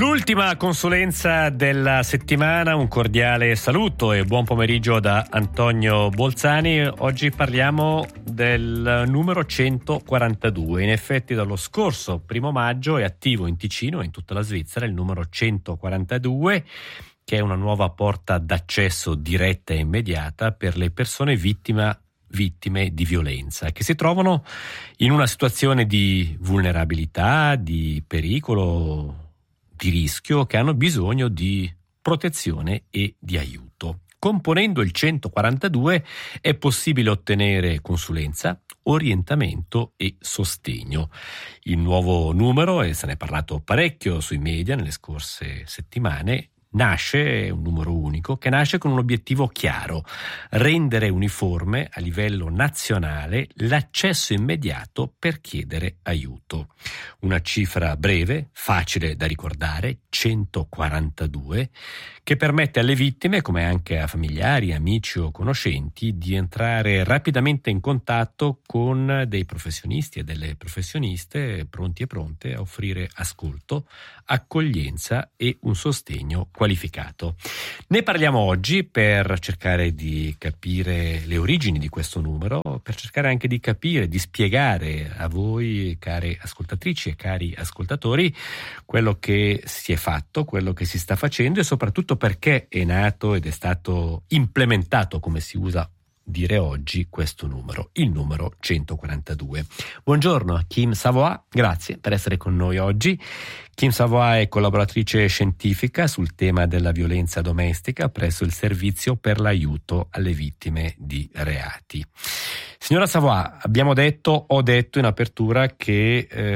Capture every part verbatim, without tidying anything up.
L'ultima consulenza della settimana, un cordiale saluto e buon pomeriggio da Antonio Bolzani. Oggi parliamo del numero centoquarantadue. In effetti dallo scorso primo maggio è attivo in Ticino e in tutta la Svizzera il numero centoquarantadue, che è una nuova porta d'accesso diretta e immediata per le persone vittima vittime di violenza, che si trovano in una situazione di vulnerabilità, di pericolo, di rischio, che hanno bisogno di protezione e di aiuto. Componendo il centoquarantadue è possibile ottenere consulenza, orientamento e sostegno. Il nuovo numero, e se ne è parlato parecchio sui media nelle scorse settimane, nasce, è un numero unico, che nasce con un obiettivo chiaro: rendere uniforme a livello nazionale l'accesso immediato per chiedere aiuto. Una cifra breve, facile da ricordare, centoquarantadue, che permette alle vittime, come anche a familiari, amici o conoscenti, di entrare rapidamente in contatto con dei professionisti e delle professioniste pronti e pronte a offrire ascolto, accoglienza e un sostegno qualificato. Ne parliamo oggi per cercare di capire le origini di questo numero, per cercare anche di capire, di spiegare a voi, care ascoltatrici e cari ascoltatori, quello che si è fatto, quello che si sta facendo e soprattutto perché è nato ed è stato implementato, come si usa dire oggi, questo numero, il numero centoquarantadue. Buongiorno a Kim Savoy, grazie per essere con noi oggi. Kim Savoy è collaboratrice scientifica sul tema della violenza domestica presso il Servizio per l'aiuto alle vittime di reati. Signora Savoy, abbiamo detto, ho detto in apertura che eh,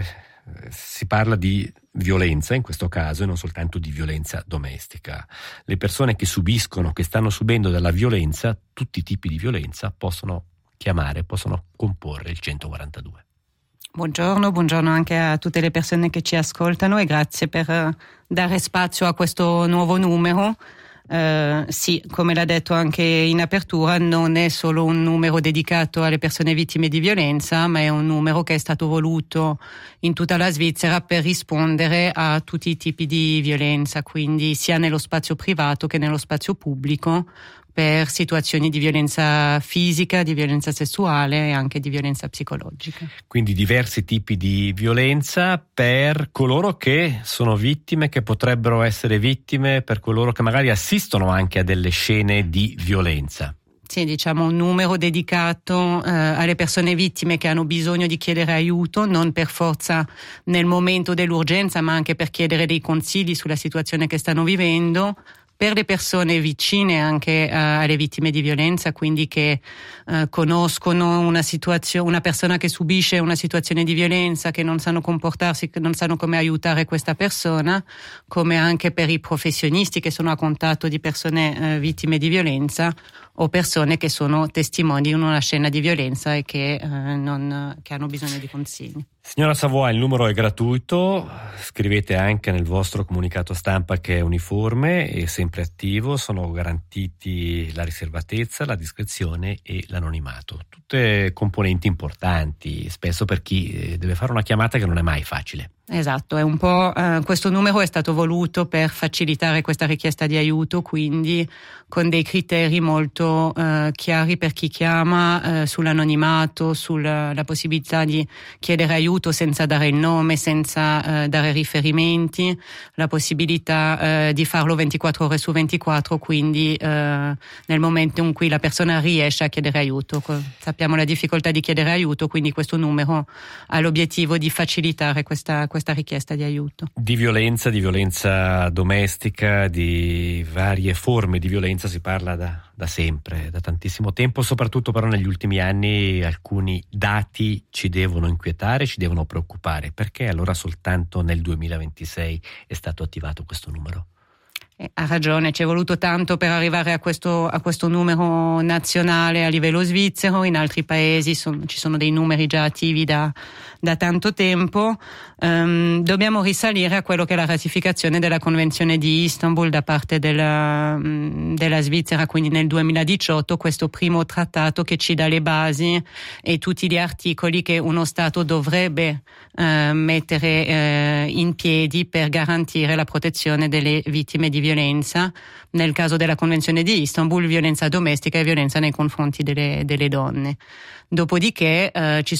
si parla di violenza in questo caso e non soltanto di violenza domestica. Le persone che subiscono, che stanno subendo della violenza, tutti i tipi di violenza, possono chiamare, possono comporre il centoquarantadue. Buongiorno, buongiorno anche a tutte le persone che ci ascoltano e grazie per dare spazio a questo nuovo numero. Uh, sì, come l'ha detto anche in apertura, non è solo un numero dedicato alle persone vittime di violenza, ma è un numero che è stato voluto in tutta la Svizzera per rispondere a tutti i tipi di violenza, quindi sia nello spazio privato che nello spazio pubblico, per situazioni di violenza fisica, di violenza sessuale e anche di violenza psicologica. Quindi diversi tipi di violenza per coloro che sono vittime, che potrebbero essere vittime, per coloro che magari assistono anche a delle scene di violenza. Sì, diciamo un numero dedicato eh, alle persone vittime che hanno bisogno di chiedere aiuto, non per forza nel momento dell'urgenza, ma anche per chiedere dei consigli sulla situazione che stanno vivendo, per le persone vicine anche uh, alle vittime di violenza, quindi che uh, conoscono una situazione, una persona che subisce una situazione di violenza, che non sanno comportarsi, che non sanno come aiutare questa persona, come anche per i professionisti che sono a contatto di persone uh, vittime di violenza o persone che sono testimoni di una scena di violenza e che, uh, non, che hanno bisogno di consigli. Signora Savoy, il numero è gratuito, scrivete anche nel vostro comunicato stampa che è uniforme e sempre attivo, sono garantiti la riservatezza, la discrezione e l'anonimato. Tutte componenti importanti, spesso per chi deve fare una chiamata che non è mai facile. Esatto, è un po' eh, questo numero è stato voluto per facilitare questa richiesta di aiuto, quindi con dei criteri molto eh, chiari per chi chiama, eh, sull'anonimato, sulla la possibilità di chiedere aiuto senza dare il nome, senza eh, dare riferimenti, la possibilità eh, di farlo ventiquattro ore su ventiquattro, quindi eh, nel momento in cui la persona riesce a chiedere aiuto. Sappiamo la difficoltà di chiedere aiuto, quindi questo numero ha l'obiettivo di facilitare questa questa richiesta di aiuto. Di violenza, di violenza domestica, di varie forme di violenza si parla da, da sempre, da tantissimo tempo, soprattutto però negli ultimi anni alcuni dati ci devono inquietare, ci devono preoccupare. Perché allora soltanto nel duemilaventisei è stato attivato questo numero? Ha ragione, ci è voluto tanto per arrivare a questo, a questo numero nazionale a livello svizzero. In altri paesi son, ci sono dei numeri già attivi da, da tanto tempo. Um, dobbiamo risalire a quello che è la ratificazione della Convenzione di Istanbul da parte della, della Svizzera, quindi nel duemiladiciotto, questo primo trattato che ci dà le basi e tutti gli articoli che uno Stato dovrebbe uh, mettere uh, in piedi per garantire la protezione delle vittime di violenza, nel caso della Convenzione di Istanbul violenza domestica e violenza nei confronti delle, delle donne. Dopodiché eh, ci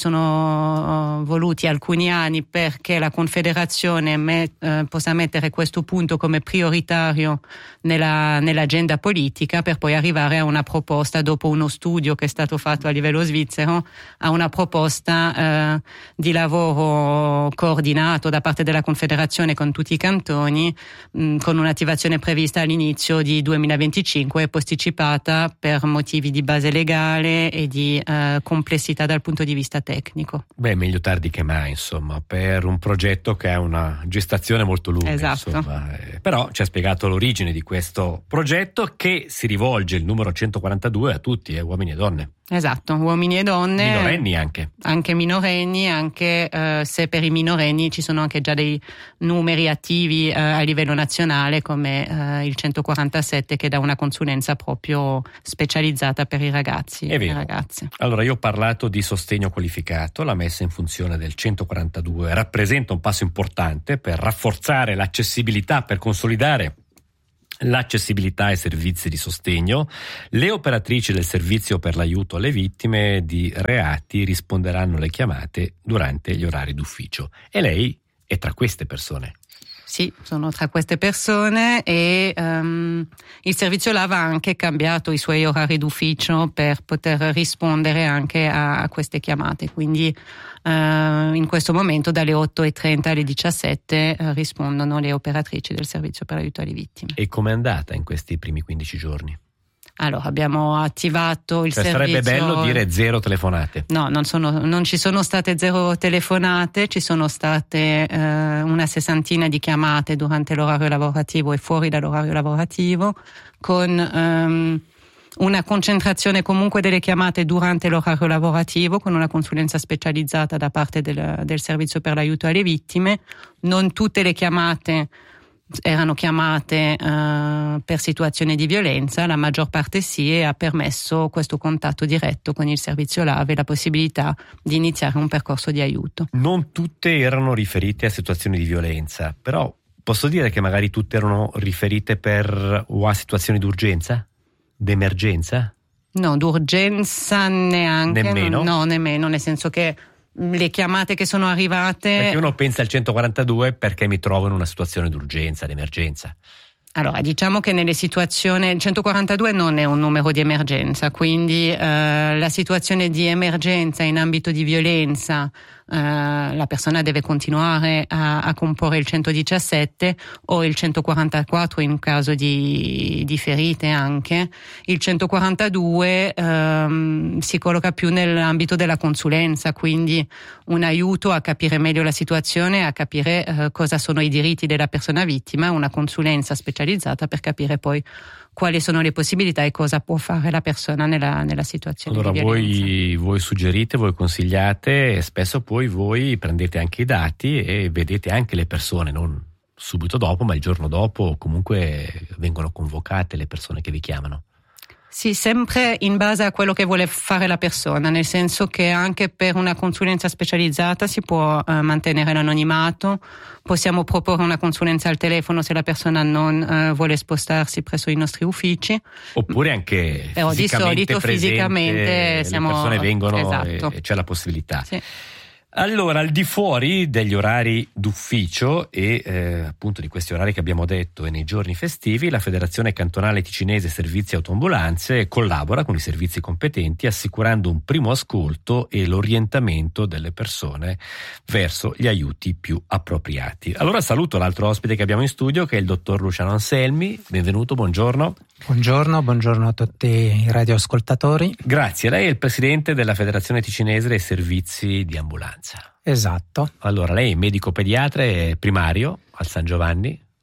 sono voluti alcuni anni perché la Confederazione me, eh, possa mettere questo punto come prioritario nella, nell'agenda politica, per poi arrivare a una proposta, dopo uno studio che è stato fatto a livello svizzero, a una proposta eh, di lavoro coordinato da parte della Confederazione con tutti i cantoni, mh, con un'attivazione prevista all'inizio di duemilaventicinque e posticipata per motivi di base legale e di eh, complessità dal punto di vista tecnico. Beh, meglio tardi che mai, insomma, per un progetto che ha una gestazione molto lunga. Esatto. Insomma. Eh, però ci ha spiegato l'origine di questo progetto, che si rivolge, il numero centoquarantadue, a tutti, eh, uomini e donne. Esatto, uomini e donne. Minorenni anche. Anche minorenni, anche eh, se per i minorenni ci sono anche già dei numeri attivi eh, a livello nazionale, come eh, il centoquarantasette, che dà una consulenza proprio specializzata per i ragazzi e le ragazze. Allora, io ho parlato di sostegno qualificato. La messa in funzione del centoquarantadue rappresenta un passo importante per rafforzare l'accessibilità, per consolidare l'accessibilità ai servizi di sostegno. Le operatrici del servizio per l'aiuto alle vittime di reati risponderanno alle chiamate durante gli orari d'ufficio. E lei è tra queste persone. Sì, sono tra queste persone e um, il servizio L A V ha anche cambiato i suoi orari d'ufficio per poter rispondere anche a, a queste chiamate, quindi uh, in questo momento dalle otto e trenta alle diciassette uh, rispondono le operatrici del servizio per l'aiuto alle vittime. E com'è andata in questi primi quindici giorni? Allora, abbiamo attivato il cioè, servizio. Sarebbe bello dire zero telefonate. No, non, sono, non ci sono state zero telefonate, ci sono state eh, una sessantina di chiamate durante l'orario lavorativo e fuori dall'orario lavorativo, con ehm, una concentrazione comunque delle chiamate durante l'orario lavorativo, con una consulenza specializzata da parte del, del servizio per l'aiuto alle vittime. Non tutte le chiamate erano chiamate uh, per situazioni di violenza, la maggior parte sì, e ha permesso questo contatto diretto con il servizio L A V e la possibilità di iniziare un percorso di aiuto. Non tutte erano riferite a situazioni di violenza, però posso dire che magari tutte erano riferite per o a situazioni d'urgenza, d'emergenza? No, d'urgenza neanche. Nemmeno? No, nemmeno, nel senso che le chiamate che sono arrivate. Perché uno pensa al centoquarantadue perché mi trovo in una situazione d'urgenza, d'emergenza. Allora, diciamo che nelle situazioni, il centoquarantadue non è un numero di emergenza, quindi eh, la situazione di emergenza in ambito di violenza, eh, la persona deve continuare a, a comporre il centodiciassette o il centoquarantaquattro in caso di, di ferite anche. Il centoquarantadue ehm, si colloca più nell'ambito della consulenza, quindi un aiuto a capire meglio la situazione, a capire eh, cosa sono i diritti della persona vittima, una consulenza specializzata per capire poi quali sono le possibilità e cosa può fare la persona nella, nella situazione allora, di violenza. Voi, voi suggerite, voi consigliate e spesso poi voi prendete anche i dati e vedete anche le persone, non subito dopo, ma il giorno dopo comunque vengono convocate le persone che vi chiamano. Sì, sempre in base a quello che vuole fare la persona, nel senso che anche per una consulenza specializzata si può eh, mantenere l'anonimato, possiamo proporre una consulenza al telefono se la persona non eh, vuole spostarsi presso i nostri uffici. Oppure anche però di solito presente, fisicamente siamo, le persone vengono esatto. e, e c'è la possibilità. Sì. Allora, al di fuori degli orari d'ufficio e eh, appunto di questi orari che abbiamo detto e nei giorni festivi, la Federazione Cantonale Ticinese Servizi Autoambulanze collabora con i servizi competenti assicurando un primo ascolto e l'orientamento delle persone verso gli aiuti più appropriati. Allora saluto l'altro ospite che abbiamo in studio, che è il dottor Luciano Anselmi. Benvenuto, buongiorno. Buongiorno, buongiorno a tutti i radioascoltatori. Grazie, lei è il presidente della Federazione Ticinese dei Servizi di Ambulanza. Esatto. Allora, lei è medico pediatra e primario al San Giovanni?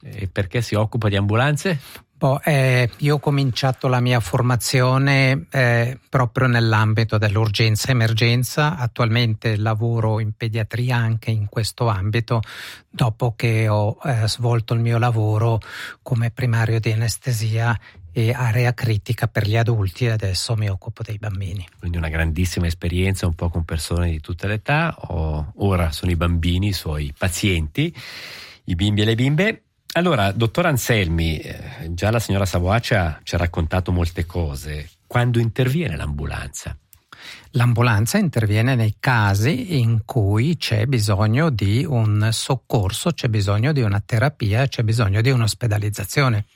E perché si occupa di ambulanze? Boh, eh, io ho cominciato la mia formazione eh, proprio nell'ambito dell'urgenza emergenza. Attualmente lavoro in pediatria anche in questo ambito, dopo che ho eh, svolto il mio lavoro come primario di anestesia e area critica per gli adulti, e adesso mi occupo dei bambini. Quindi una grandissima esperienza, un po' con persone di tutte le età. O, ora sono i bambini, i suoi pazienti, i bimbi e le bimbe. Allora, dottor Anselmi, eh, già la signora Savoaccia ci ha raccontato molte cose. Quando interviene l'ambulanza? L'ambulanza interviene nei casi in cui c'è bisogno di un soccorso, c'è bisogno di una terapia, c'è bisogno di un'ospedalizzazione.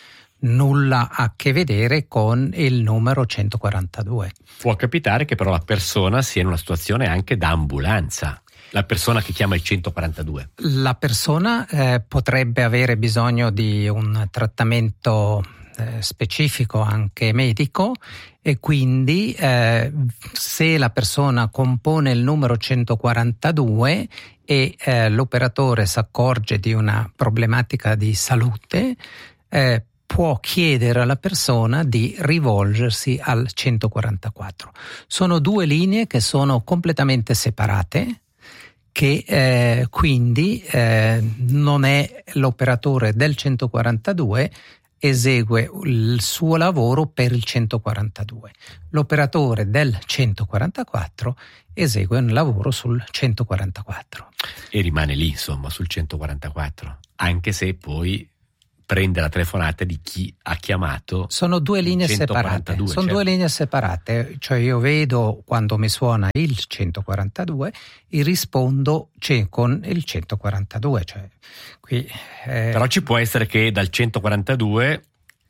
Nulla a che vedere con il numero centoquarantadue. Può capitare che però la persona sia in una situazione anche da ambulanza. La persona che chiama il centoquarantadue. La persona eh, potrebbe avere bisogno di un trattamento eh, specifico anche medico, e quindi eh, se la persona compone il numero centoquarantadue e eh, l'operatore si accorge di una problematica di salute, eh, può chiedere alla persona di rivolgersi al centoquarantaquattro. Sono due linee che sono completamente separate, che eh, quindi eh, non è l'operatore del centoquarantadue esegue il suo lavoro per il centoquarantadue. L'operatore del centoquarantaquattro esegue un lavoro sul centoquarantaquattro. E rimane lì, insomma, sul centoquarantaquattro, anche se poi prende la telefonata di chi ha chiamato. Sono due linee separate. Sono certo. due linee separate, cioè io vedo quando mi suona il centoquarantadue e rispondo c'è con il centoquarantadue. Cioè, qui, eh, Però ci può essere che dal centoquarantadue,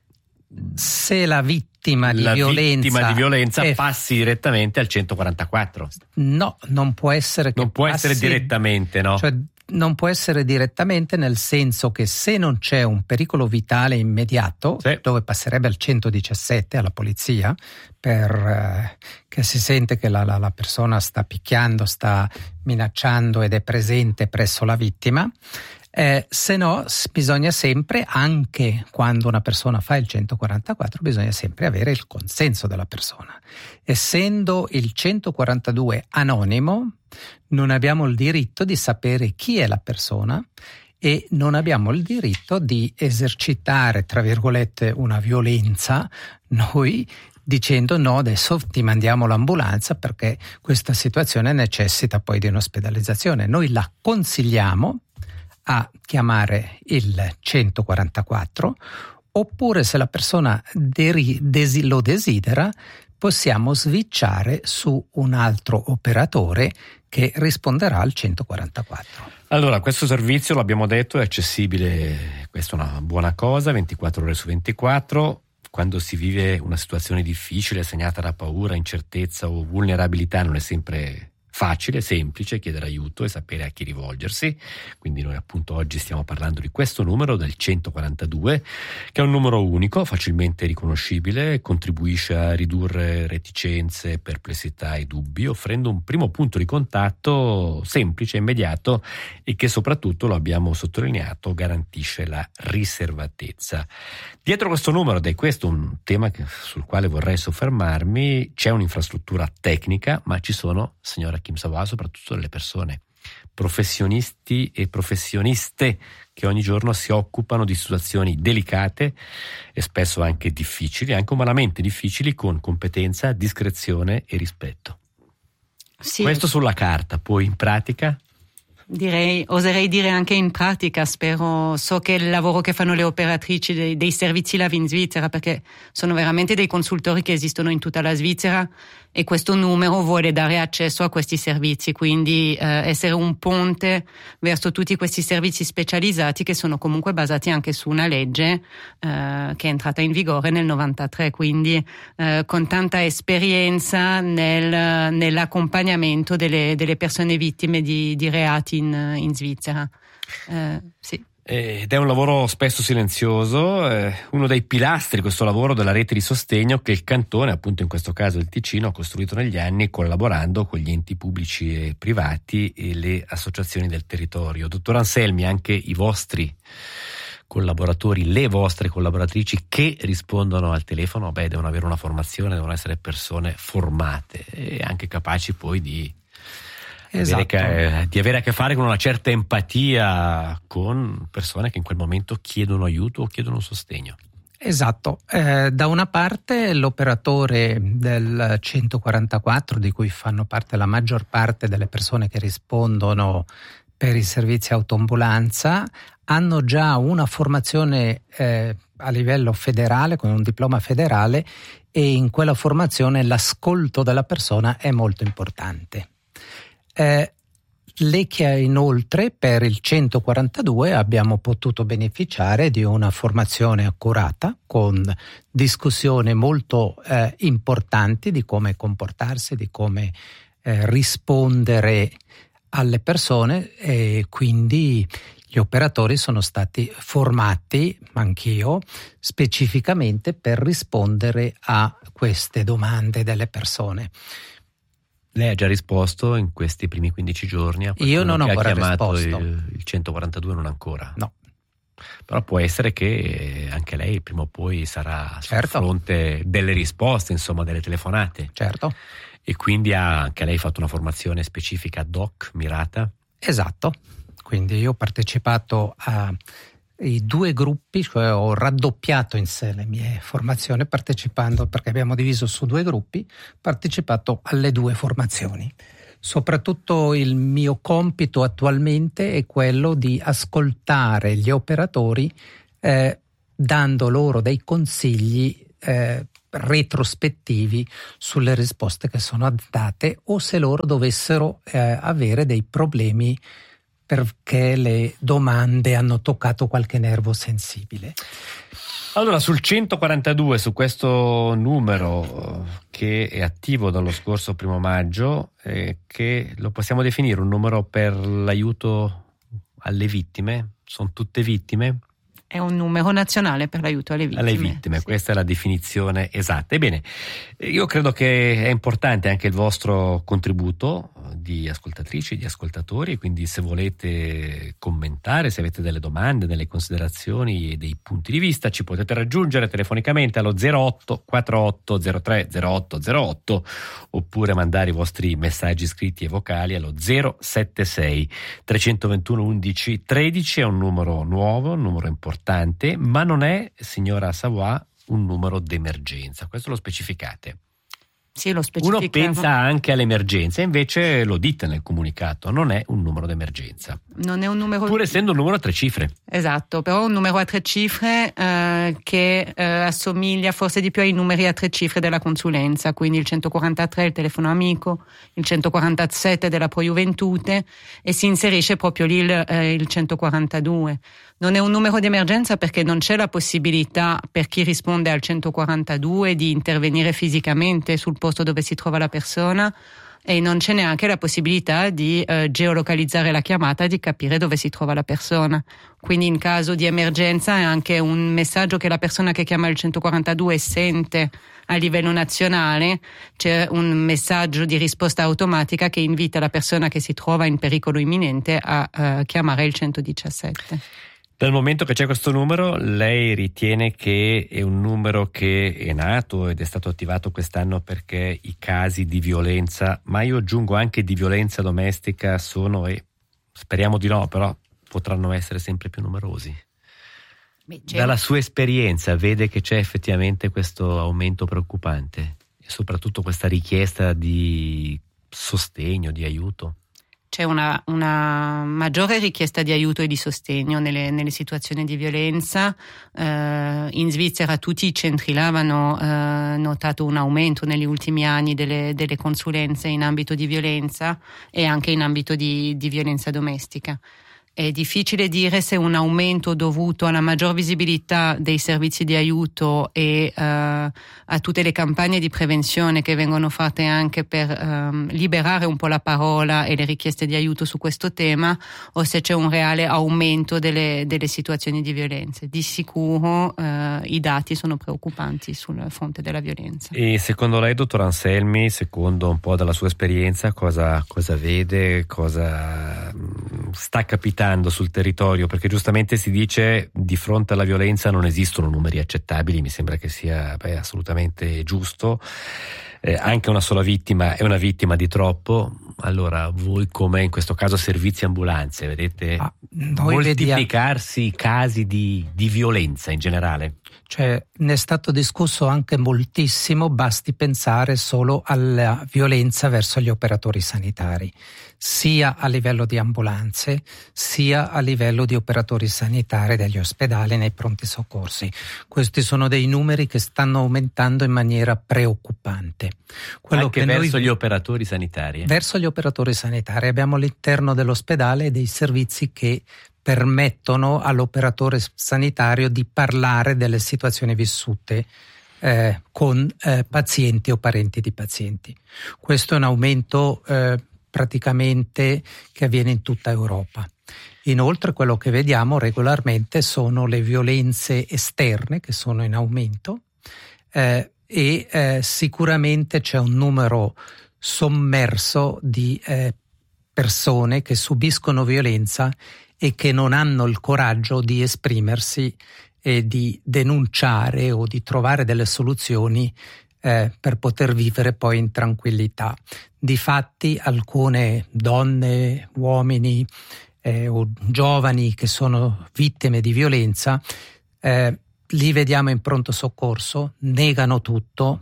se la vittima di la violenza, vittima di violenza è... passi direttamente al centoquarantaquattro. No, non può essere che non può passi... essere direttamente, no? Cioè, non può essere direttamente, nel senso che se non c'è un pericolo vitale immediato, sì, dove passerebbe al centodiciassette, alla polizia, per eh, che si sente che la, la, la persona sta picchiando, sta minacciando ed è presente presso la vittima. Eh, se no, bisogna sempre, anche quando una persona fa il centoquarantaquattro, bisogna sempre avere il consenso della persona. Essendo il centoquarantadue anonimo, non abbiamo il diritto di sapere chi è la persona e non abbiamo il diritto di esercitare, tra virgolette, una violenza noi, dicendo no, adesso ti mandiamo l'ambulanza perché questa situazione necessita poi di un'ospedalizzazione. Noi la consigliamo a chiamare il centoquarantaquattro, oppure se la persona deri, desi, lo desidera, possiamo switchare su un altro operatore che risponderà al centoquarantaquattro. Allora, questo servizio, l'abbiamo detto, è accessibile, questa è una buona cosa, ventiquattro ore su ventiquattro. Quando si vive una situazione difficile, segnata da paura, incertezza o vulnerabilità, non è sempre facile, semplice chiedere aiuto e sapere a chi rivolgersi. Quindi noi appunto oggi stiamo parlando di questo numero, del centoquarantadue, che è un numero unico, facilmente riconoscibile, contribuisce a ridurre reticenze, perplessità e dubbi, offrendo un primo punto di contatto semplice, immediato e che soprattutto, lo abbiamo sottolineato, garantisce la riservatezza. Dietro questo numero, ed è questo un tema che, sul quale vorrei soffermarmi, c'è un'infrastruttura tecnica, ma ci sono, signora Kim Savoie, soprattutto delle persone, professionisti e professioniste che ogni giorno si occupano di situazioni delicate e spesso anche difficili, anche umanamente difficili, con competenza, discrezione e rispetto. Sì. Questo sulla carta, poi in pratica? Direi, oserei dire anche in pratica, spero, so che il lavoro che fanno le operatrici dei, dei servizi L A V in Svizzera, perché sono veramente dei consultori che esistono in tutta la Svizzera e questo numero vuole dare accesso a questi servizi, quindi eh, essere un ponte verso tutti questi servizi specializzati che sono comunque basati anche su una legge eh, che è entrata in vigore nel novantatré, quindi eh, con tanta esperienza nel, nell'accompagnamento delle, delle persone vittime di, di reati in, in Svizzera. Eh, sì. Ed è un lavoro spesso silenzioso, eh, uno dei pilastri di questo lavoro della rete di sostegno che il cantone, appunto in questo caso il Ticino, ha costruito negli anni collaborando con gli enti pubblici e privati e le associazioni del territorio. Dottor Anselmi, anche i vostri collaboratori, le vostre collaboratrici che rispondono al telefono, beh, devono avere una formazione, devono essere persone formate e anche capaci poi di, esatto. avere, che, di avere a che fare con una certa empatia con persone che in quel momento chiedono aiuto o chiedono sostegno. Esatto, eh, da una parte l'operatore del centoquarantaquattro, di cui fanno parte la maggior parte delle persone che rispondono per i servizi autoambulanza, hanno già una formazione eh, a livello federale, con un diploma federale, e in quella formazione l'ascolto della persona è molto importante. Eh, Le che inoltre per il centoquarantadue abbiamo potuto beneficiare di una formazione accurata con discussioni molto eh, importanti di come comportarsi, di come eh, rispondere alle persone, e quindi gli operatori sono stati formati, anch'io, specificamente per rispondere a queste domande delle persone. Lei ha già risposto in questi primi quindici giorni a Io non ho che ancora ha chiamato risposto. Il, il centoquarantadue, non ancora? No. Però può essere che anche lei prima o poi sarà sul Certo. fronte delle risposte, insomma, delle telefonate. Certo. E quindi ha anche lei fatto una formazione specifica ad hoc, mirata? Esatto. Quindi io ho partecipato a i due gruppi, cioè ho raddoppiato in sé le mie formazioni partecipando, perché abbiamo diviso su due gruppi, partecipato alle due formazioni. Soprattutto il mio compito attualmente è quello di ascoltare gli operatori eh, dando loro dei consigli eh, retrospettivi sulle risposte che sono date, o se loro dovessero eh, avere dei problemi perché le domande hanno toccato qualche nervo sensibile. Allora, sul centoquarantadue, su questo numero che è attivo dallo scorso primo maggio, eh, che lo possiamo definire un numero per l'aiuto alle vittime? Sono tutte vittime? È un numero nazionale per l'aiuto alle vittime. Alle vittime, sì. Questa è la definizione esatta. Ebbene, io credo che è importante anche il vostro contributo di ascoltatrici, di ascoltatori, quindi se volete commentare, se avete delle domande, delle considerazioni e dei punti di vista, ci potete raggiungere telefonicamente allo zero otto quarantotto zero tre zero otto zero otto oppure mandare i vostri messaggi scritti e vocali allo zero sette sei trecentoventuno undici tredici. È un numero nuovo, un numero importante, ma non è, signora Savoy, un numero d'emergenza. Questo lo specificate. Sì, lo Uno pensa anche all'emergenza, invece lo dite nel comunicato, non è un numero d'emergenza. Non è un numero, pur essendo un numero a tre cifre. Esatto, però un numero a tre cifre eh, che eh, assomiglia forse di più ai numeri a tre cifre della consulenza, quindi il centoquarantatré il telefono amico, il centoquarantasette della Pro Juventute, e si inserisce proprio lì il, eh, il centoquarantadue. Non è un numero di emergenza perché non c'è la possibilità per chi risponde al centoquarantadue di intervenire fisicamente sul posto dove si trova la persona, e non c'è neanche la possibilità di eh, geolocalizzare la chiamata e di capire dove si trova la persona. Quindi in caso di emergenza è anche un messaggio che la persona che chiama il centoquarantadue sente a livello nazionale. C'è un messaggio di risposta automatica che invita la persona che si trova in pericolo imminente a uh, chiamare il centodiciassette. Dal momento che c'è questo numero, lei ritiene che è un numero che è nato ed è stato attivato quest'anno perché i casi di violenza, ma io aggiungo anche di violenza domestica, sono, e speriamo di no, però potranno essere sempre più numerosi? Beh, dalla sua esperienza vede che c'è effettivamente questo aumento preoccupante e soprattutto questa richiesta di sostegno, di aiuto? C'è una, una maggiore richiesta di aiuto e di sostegno nelle, nelle situazioni di violenza. Eh, in Svizzera tutti i centri là hanno eh, notato un aumento negli ultimi anni delle, delle consulenze in ambito di violenza e anche in ambito di, di violenza domestica. È difficile dire se un aumento dovuto alla maggior visibilità dei servizi di aiuto e uh, a tutte le campagne di prevenzione che vengono fatte anche per um, liberare un po' la parola e le richieste di aiuto su questo tema, o se c'è un reale aumento delle, delle situazioni di violenza. Di sicuro uh, i dati sono preoccupanti sul fronte della violenza. E secondo lei, dottor Anselmi, secondo un po' dalla sua esperienza, cosa, cosa vede, cosa sta capitando aumentando sul territorio, perché giustamente si dice di fronte alla violenza non esistono numeri accettabili, mi sembra che sia beh, assolutamente giusto. Eh, anche una sola vittima è una vittima di troppo. Allora voi, come in questo caso servizi ambulanze, vedete ah, moltiplicarsi vediamo. i casi di, di violenza in generale? Cioè, ne è stato discusso anche moltissimo, basti pensare solo alla violenza verso gli operatori sanitari, sia a livello di ambulanze, sia a livello di operatori sanitari degli ospedali nei pronti soccorsi. Questi sono dei numeri che stanno aumentando in maniera preoccupante. Quello anche che verso noi, gli operatori sanitari? Verso gli operatori sanitari. Abbiamo all'interno dell'ospedale dei servizi che permettono all'operatore sanitario di parlare delle situazioni vissute eh, con eh, pazienti o parenti di pazienti. Questo è un aumento eh, praticamente che avviene in tutta Europa. Inoltre quello che vediamo regolarmente sono le violenze esterne che sono in aumento eh, e eh, sicuramente c'è un numero sommerso di eh, persone che subiscono violenza e che non hanno il coraggio di esprimersi e di denunciare o di trovare delle soluzioni eh, per poter vivere poi in tranquillità. Difatti alcune donne, uomini eh, o giovani che sono vittime di violenza, eh, li vediamo in pronto soccorso, negano tutto,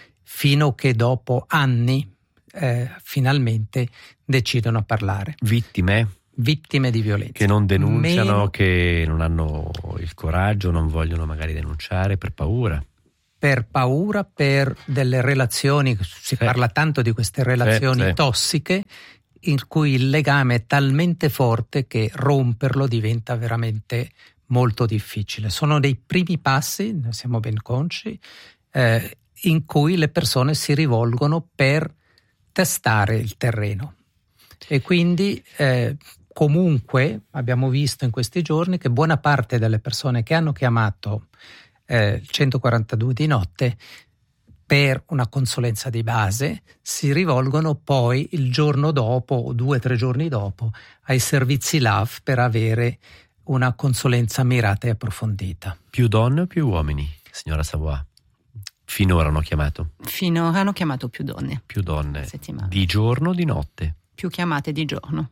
fino che dopo anni eh, finalmente decidono a parlare. Vittime? Vittime di violenza. Che non denunciano, Meno, che non hanno il coraggio, non vogliono magari denunciare per paura. Per paura, per delle relazioni, si eh. parla tanto di queste relazioni eh, eh. tossiche, in cui il legame è talmente forte che romperlo diventa veramente molto difficile. Sono dei primi passi, ne siamo ben consci, eh, in cui le persone si rivolgono per testare il terreno. E quindi eh, comunque abbiamo visto in questi giorni che buona parte delle persone che hanno chiamato eh, il centoquarantadue di notte per una consulenza di base si rivolgono poi il giorno dopo o due o tre giorni dopo ai servizi L A V per avere una consulenza mirata e approfondita. Più donne o più uomini, signora Savoie? Finora hanno chiamato? Finora hanno chiamato più donne. Più donne. Di giorno o di notte? Più chiamate di giorno.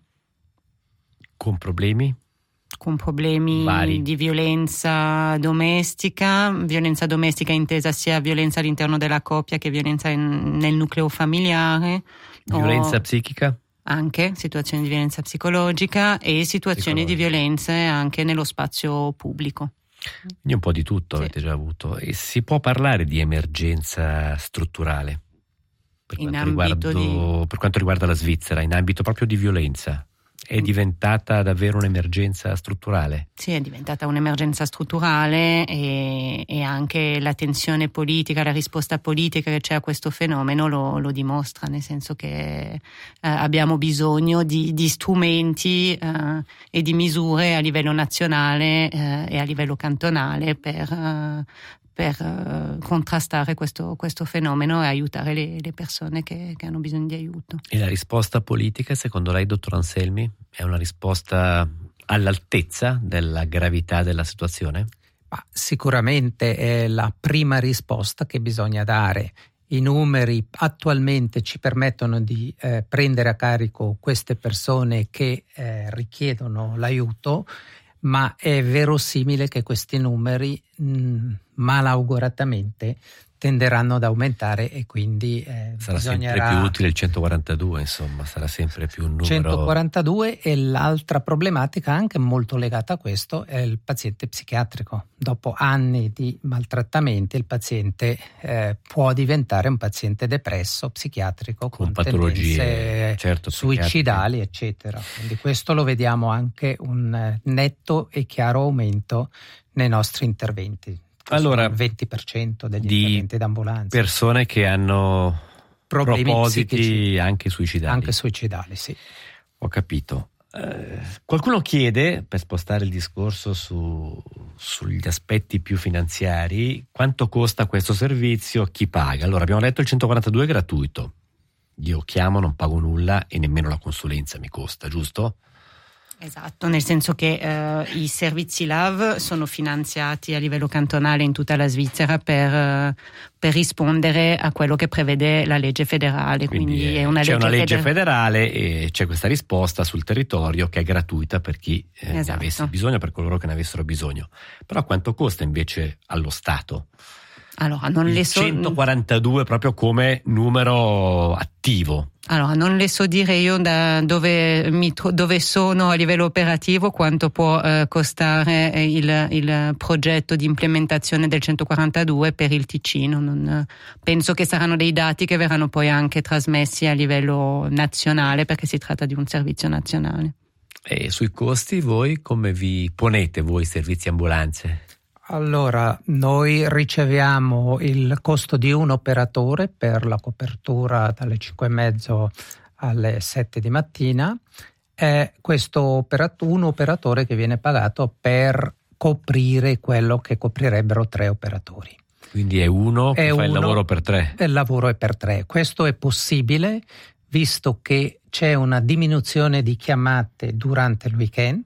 Con problemi? Con problemi Vari. Di violenza domestica, violenza domestica intesa sia violenza all'interno della coppia che violenza in, nel nucleo familiare. Violenza psichica? Anche situazioni di violenza psicologica e situazioni di violenze anche nello spazio pubblico. Quindi un po' di tutto sì. Avete già avuto. E si può parlare di emergenza strutturale per quanto, riguardo, di... per quanto riguarda la Svizzera, in ambito proprio di violenza? È diventata davvero un'emergenza strutturale? Sì, è diventata un'emergenza strutturale e, e anche la tensione politica, la risposta politica che c'è a questo fenomeno lo, lo dimostra, nel senso che eh, abbiamo bisogno di, di strumenti eh, e di misure a livello nazionale eh, e a livello cantonale per, eh, per uh, contrastare questo, questo fenomeno e aiutare le, le persone che, che hanno bisogno di aiuto. E la risposta politica, secondo lei, dottor Anselmi, è una risposta all'altezza della gravità della situazione? Ma sicuramente è la prima risposta che bisogna dare. I numeri attualmente ci permettono di eh, prendere a carico queste persone che eh, richiedono l'aiuto, ma è verosimile che questi numeri mh, malauguratamente tenderanno ad aumentare e quindi eh, sarà bisognerà... sempre più utile il centoquarantadue, insomma, sarà sempre più un numero... centoquarantadue e l'altra problematica anche molto legata a questo è il paziente psichiatrico. Dopo anni di maltrattamenti il paziente eh, può diventare un paziente depresso, psichiatrico, con, con patologie certo, suicidali, eccetera. Quindi questo lo vediamo anche un netto e chiaro aumento nei nostri interventi. Allora, il venti per cento degli di interventi d'ambulanza. Persone che hanno problemi propositi psichici, anche suicidali. Anche suicidali, sì. Ho capito. Eh, qualcuno chiede, per spostare il discorso su, sugli aspetti più finanziari, quanto costa questo servizio, chi paga? Allora, abbiamo letto il centoquarantadue è gratuito. Io chiamo, non pago nulla e nemmeno la consulenza mi costa, giusto? Esatto, nel senso che eh, i servizi L A V sono finanziati a livello cantonale in tutta la Svizzera per, eh, per rispondere a quello che prevede la legge federale. Quindi, Quindi è è una c'è legge una legge feder- federale e c'è questa risposta sul territorio che è gratuita per chi eh, Esatto. ne avesse bisogno, per coloro che ne avessero bisogno. Però quanto costa invece allo Stato? Allora, non Il le so... centoquarantadue proprio come numero attivo. Allora, non le so dire io da dove, mi, dove sono a livello operativo quanto può eh, costare il, il progetto di implementazione del centoquarantadue per il Ticino. Non, penso che saranno dei dati che verranno poi anche trasmessi a livello nazionale, perché si tratta di un servizio nazionale. E sui costi voi come vi ponete voi servizi ambulanze? Allora, noi riceviamo il costo di un operatore per la copertura dalle cinque e mezzo alle sette di mattina. È questo operat- un operatore che viene pagato per coprire quello che coprirebbero tre operatori. Quindi è uno che è fa uno, il lavoro per tre? Il lavoro è per tre. Questo è possibile visto che c'è una diminuzione di chiamate durante il weekend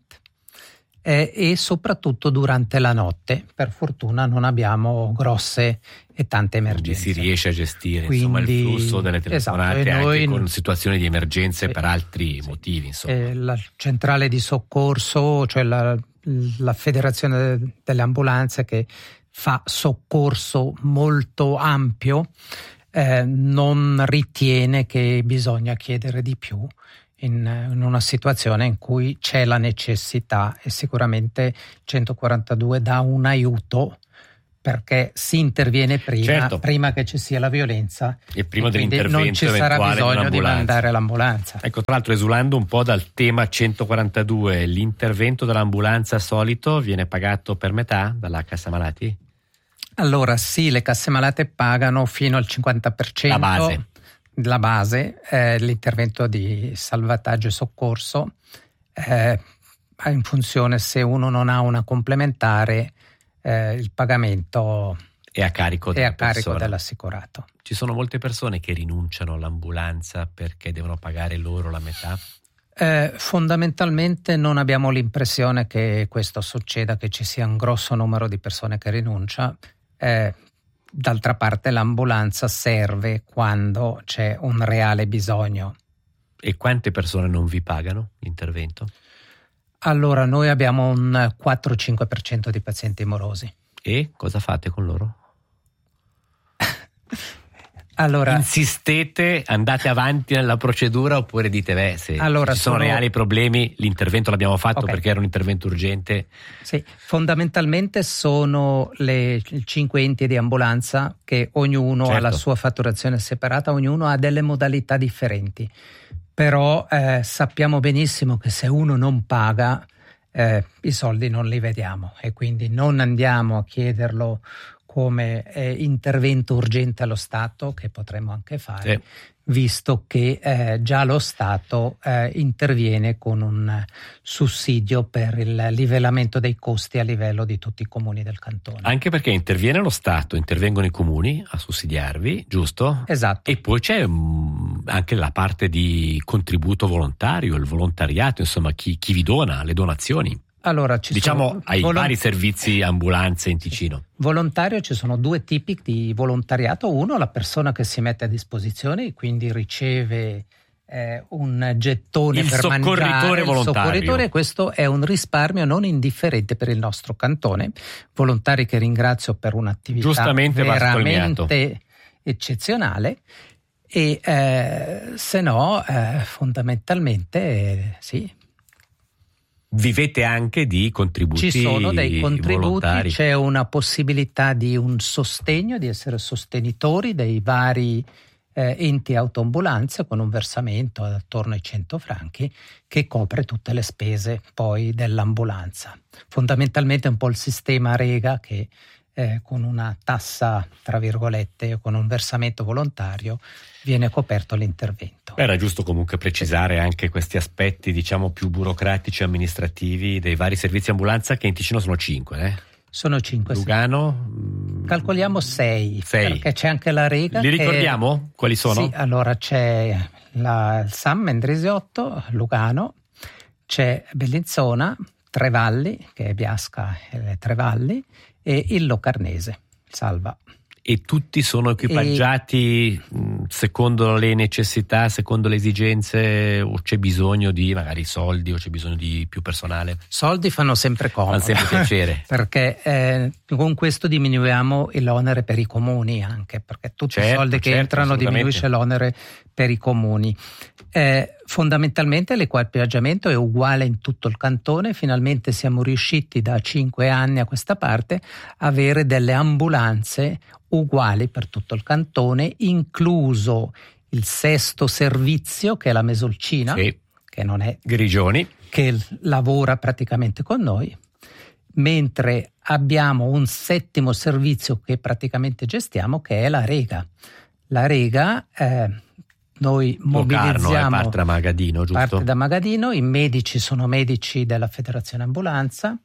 eh, e soprattutto durante la notte. Per fortuna non abbiamo grosse e tante emergenze. Quindi si riesce a gestire Quindi, insomma, il flusso delle telefonate, esatto, anche noi, con situazioni di emergenze sì, per altri sì. motivi. Insomma. Eh, la centrale di soccorso, cioè la, la federazione delle ambulanze che fa soccorso molto ampio, eh, non ritiene che bisogna chiedere di più in, in una situazione in cui c'è la necessità, e sicuramente centoquarantadue dà un aiuto perché si interviene prima, certo. prima che ci sia la violenza e prima e dell'intervento non ci sarà bisogno di mandare l'ambulanza. Ecco, tra l'altro, esulando un po' dal tema centoquarantadue, l'intervento dell'ambulanza solito viene pagato per metà dalla Cassa Malati? Allora sì, le casse malate pagano fino al cinquanta per cento la base, la base eh, l'intervento di salvataggio e soccorso, eh, in funzione se uno non ha una complementare eh, il pagamento è a carico, è a carico dell'assicurato. Ci sono molte persone che rinunciano all'ambulanza perché devono pagare loro la metà? Eh, fondamentalmente non abbiamo l'impressione che questo succeda, che ci sia un grosso numero di persone che rinuncia. Eh, d'altra parte l'ambulanza serve quando c'è un reale bisogno. E quante persone non vi pagano l'intervento? Allora noi abbiamo un quattro cinque per cento di pazienti morosi. E cosa fate con loro? Allora, insistete, andate avanti nella procedura oppure dite beh se allora, ci sono, sono reali problemi l'intervento l'abbiamo fatto okay. perché era un intervento urgente? Sì, fondamentalmente sono le cinque enti di ambulanza che ognuno certo. ha la sua fatturazione separata, ognuno ha delle modalità differenti, però eh, sappiamo benissimo che se uno non paga eh, i soldi non li vediamo e quindi non andiamo a chiederlo come eh, intervento urgente allo Stato, che potremmo anche fare, sì. visto che eh, già lo Stato eh, interviene con un sussidio per il livellamento dei costi a livello di tutti i comuni del cantone. Anche perché interviene lo Stato, intervengono i comuni a sussidiarvi, giusto? Esatto. E poi c'è mh, anche la parte di contributo volontario, il volontariato, insomma chi, chi vi dona, le donazioni. Allora, ci diciamo sono ai volont- vari servizi ambulanze in Ticino. Volontario, ci sono due tipi di volontariato. Uno, la persona che si mette a disposizione, quindi riceve eh, un gettone il per soccorritore mangiare, volontario. Il soccorritore, questo è un risparmio non indifferente per il nostro cantone. Volontari che ringrazio per un'attività giustamente veramente eccezionale. E eh, se no, eh, fondamentalmente eh, sì. Vivete anche di contributi Ci sono dei contributi, volontari. C'è una possibilità di un sostegno, di essere sostenitori dei vari eh, enti autoambulanze con un versamento attorno ai cento franchi che copre tutte le spese poi dell'ambulanza. Fondamentalmente è un po' il sistema Rega che eh, con una tassa, tra virgolette, o con un versamento volontario viene coperto l'intervento. Era giusto comunque precisare anche questi aspetti, diciamo, più burocratici e amministrativi dei vari servizi ambulanza, che in Ticino sono cinque, eh? Sono cinque. Lugano? Sì. Calcoliamo sei, sei, perché c'è anche la Rega. Li ricordiamo? Che... Quali sono? Sì, allora c'è la, il Sam Mendrisiotto, Lugano, c'è Bellinzona, Trevalli, che è Biasca e le Trevalli, e il Locarnese, Salva. E tutti sono equipaggiati e... secondo le necessità, secondo le esigenze, o c'è bisogno di magari soldi o c'è bisogno di più personale? Soldi fanno sempre comodo. Fanno sempre piacere. Perché eh, con questo diminuiamo l'onere per i comuni anche, perché tutti certo, i soldi che certo, entrano diminuisce l'onere per i comuni. Eh, fondamentalmente l'equipaggiamento è uguale in tutto il cantone. Finalmente siamo riusciti da cinque anni a questa parte a avere delle ambulanze uguali per tutto il cantone, incluso il sesto servizio che è la Mesolcina, sì, che non è Grigioni, che lavora praticamente con noi, mentre abbiamo un settimo servizio che praticamente gestiamo, che è la Rega. La Rega eh, noi mobilizziamo Locarno, è parte da Magadino, giusto? Parte da Magadino, i medici sono medici della Federazione Ambulanza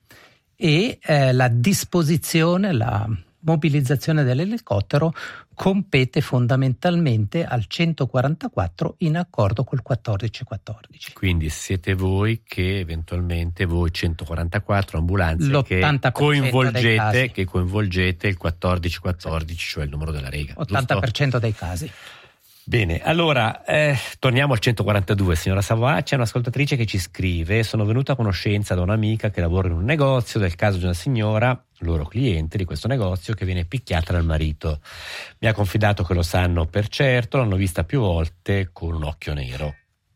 e eh, la disposizione, la mobilizzazione dell'elicottero compete fondamentalmente al centoquarantaquattro in accordo col quattordici quattordici. Quindi siete voi che eventualmente, voi centoquarantaquattro ambulanze che coinvolgete, che coinvolgete il quattordici quattordici, cioè il numero della Rega. ottanta per cento giusto? Dei casi. Bene, allora eh, torniamo al centoquarantadue, signora Savoie. C'è un'ascoltatrice che ci scrive: sono venuta a conoscenza da un'amica che lavora in un negozio del caso di una signora, loro cliente di questo negozio, che viene picchiata dal marito. Mi ha confidato che lo sanno per certo, l'hanno vista più volte con un occhio nero.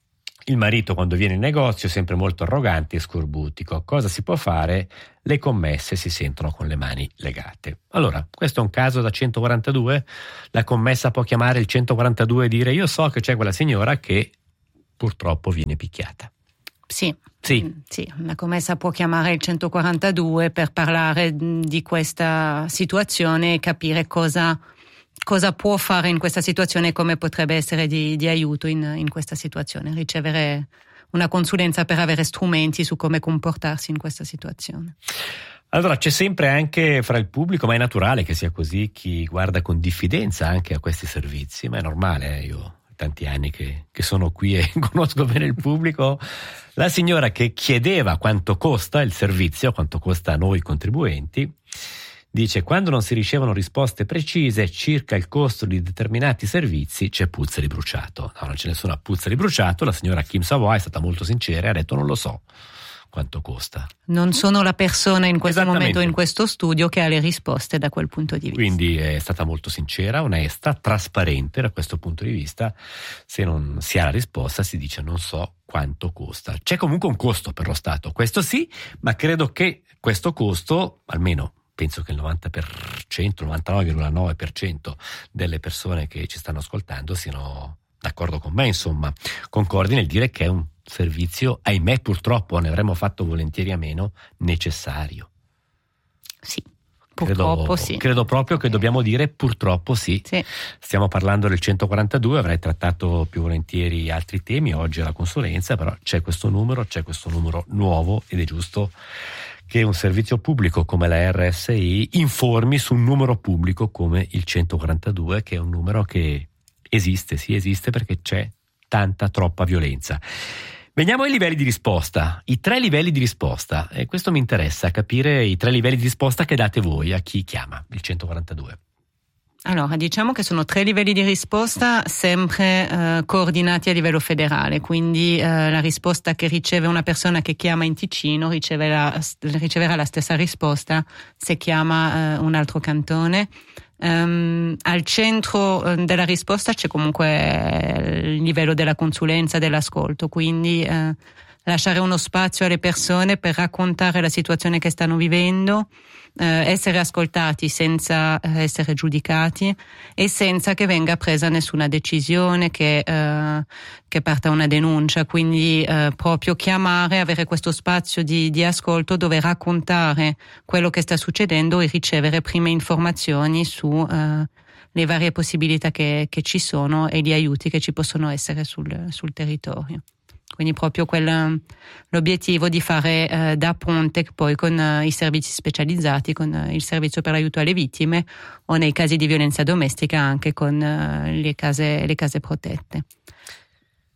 Il marito, quando viene in negozio, è sempre molto arrogante e scorbutico. Cosa si può fare? Le commesse si sentono con le mani legate. Allora, questo è un caso da centoquarantadue? La commessa può chiamare il centoquarantadue e dire: io so che c'è quella signora che purtroppo viene picchiata. Sì. Sì. Sì, la commessa può chiamare il centoquarantadue per parlare di questa situazione e capire cosa cosa può fare in questa situazione e come potrebbe essere di, di aiuto in, in questa situazione, ricevere una consulenza per avere strumenti su come comportarsi in questa situazione. Allora, c'è sempre anche fra il pubblico, ma è naturale che sia così, chi guarda con diffidenza anche a questi servizi, ma è normale, eh? Io ho tanti anni che, che sono qui e conosco bene il pubblico. La signora che chiedeva quanto costa il servizio, quanto costa a noi contribuenti, dice: quando non si ricevono risposte precise circa il costo di determinati servizi c'è puzza di bruciato. No, non c'è nessuna puzza di bruciato. La signora Kim Savoie è stata molto sincera e ha detto: non lo so quanto costa. Non sono la persona in questo momento in questo studio che ha le risposte da quel punto di vista. Quindi è stata molto sincera, onesta, trasparente da questo punto di vista. Se non si ha la risposta si dice: non so quanto costa. C'è comunque un costo per lo Stato, questo sì, ma credo che questo costo, almeno penso che il novanta per cento, novantanove virgola nove per cento delle persone che ci stanno ascoltando siano d'accordo con me, insomma, concordi nel dire che è un servizio, ahimè purtroppo, ne avremmo fatto volentieri a meno, necessario. Sì, purtroppo credo, sì. Credo proprio che dobbiamo dire purtroppo sì. sì. Stiamo parlando del centoquarantadue, avrei trattato più volentieri altri temi oggi alla consulenza, però c'è questo numero, c'è questo numero nuovo ed è giusto che un servizio pubblico come la R S I informi su un numero pubblico come il centoquarantadue, che è un numero che esiste, sì esiste perché c'è tanta, troppa violenza. Veniamo ai livelli di risposta, i tre livelli di risposta, e questo mi interessa, capire i tre livelli di risposta che date voi a chi chiama il centoquarantadue. Allora, diciamo che sono tre livelli di risposta sempre eh, coordinati a livello federale, quindi eh, la risposta che riceve una persona che chiama in Ticino riceve la, riceverà la stessa risposta se chiama eh, un altro cantone. Um, al centro eh, della risposta c'è comunque il livello della consulenza, dell'ascolto, quindi eh, lasciare uno spazio alle persone per raccontare la situazione che stanno vivendo, eh, essere ascoltati senza eh, essere giudicati e senza che venga presa nessuna decisione che, eh, che parta una denuncia, quindi eh, proprio chiamare, avere questo spazio di, di ascolto dove raccontare quello che sta succedendo e ricevere prime informazioni su eh, le varie possibilità che, che ci sono e gli aiuti che ci possono essere sul, sul territorio. Quindi proprio quel, l'obiettivo di fare eh, da ponte poi con eh, i servizi specializzati, con eh, il servizio per l'aiuto alle vittime o nei casi di violenza domestica anche con eh, le case, le case protette.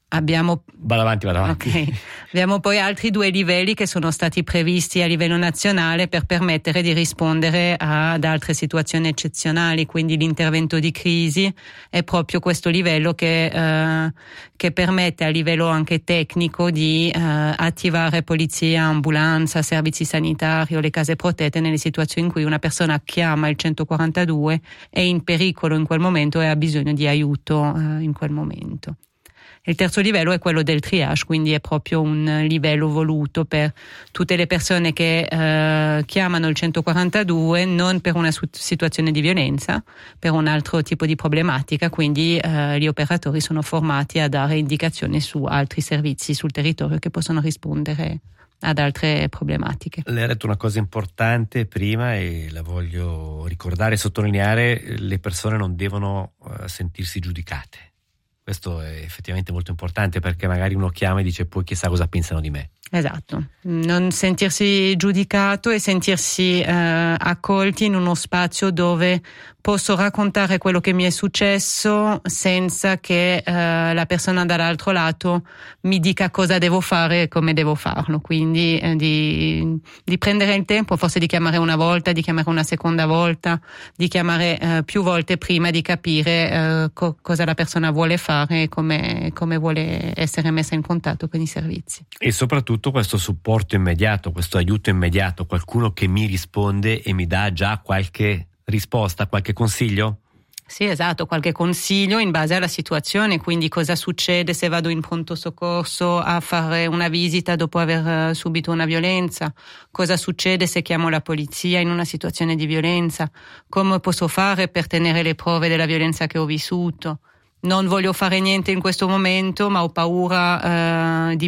Abbiamo, vado avanti, vado avanti. Okay. Abbiamo poi altri due livelli che sono stati previsti a livello nazionale per permettere di rispondere ad altre situazioni eccezionali, quindi l'intervento di crisi è proprio questo livello che, eh, che permette a livello anche tecnico di eh, attivare polizia, ambulanza, servizi sanitari o le case protette nelle situazioni in cui una persona chiama il centoquarantadue, è in pericolo in quel momento e ha bisogno di aiuto eh, in quel momento. Il terzo livello è quello del triage, quindi è proprio un livello voluto per tutte le persone che eh, chiamano il centoquarantadue non per una situazione di violenza, per un altro tipo di problematica, quindi eh, gli operatori sono formati a dare indicazioni su altri servizi sul territorio che possono rispondere ad altre problematiche. Lei ha detto una cosa importante prima e la voglio ricordare e sottolineare: le persone non devono uh, sentirsi giudicate. Questo è effettivamente molto importante, perché magari uno chiama e dice poi chissà cosa pensano di me. Esatto, non sentirsi giudicato e sentirsi eh, accolti in uno spazio dove posso raccontare quello che mi è successo senza che eh, la persona dall'altro lato mi dica cosa devo fare e come devo farlo, quindi eh, di, di prendere il tempo forse di chiamare una volta, di chiamare una seconda volta, di chiamare eh, più volte prima di capire eh, co- cosa la persona vuole fare e come, come vuole essere messa in contatto con i servizi. E soprattutto questo supporto immediato, questo aiuto immediato, qualcuno che mi risponde e mi dà già qualche risposta, qualche consiglio? Sì, esatto, qualche consiglio in base alla situazione, quindi cosa succede se vado in pronto soccorso a fare una visita dopo aver subito una violenza, cosa succede se chiamo la polizia in una situazione di violenza, come posso fare per tenere le prove della violenza che ho vissuto. Non voglio fare niente in questo momento, ma ho paura eh, di